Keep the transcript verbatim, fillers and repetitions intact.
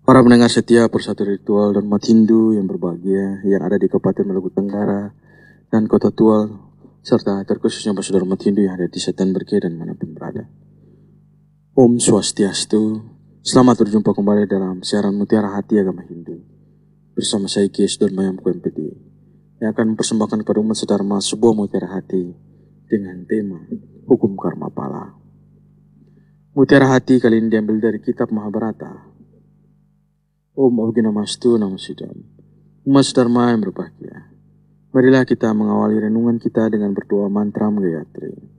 Para pendengar setia Persatu Ritual dan umat Hindu yang berbahagia yang ada di Kabupaten Maluku Tenggara dan Kota Tual, serta terkhususnya saudara umat Hindu yang ada di Setan Berke dan manapun berada. Om Swastiastu, selamat berjumpa kembali dalam siaran Mutiara Hati Agama Hindu bersama saya Kies Dormayam K M P D yang akan mempersembahkan kepada umat sedharma sebuah mutiara hati dengan tema Hukum Karma Pala. Mutiara hati kali ini diambil dari kitab Mahabharata. Om Abhinamastu Namasidam. Umat sedharma yang berbahagia, marilah kita mengawali renungan kita dengan berdoa mantra Gayatri.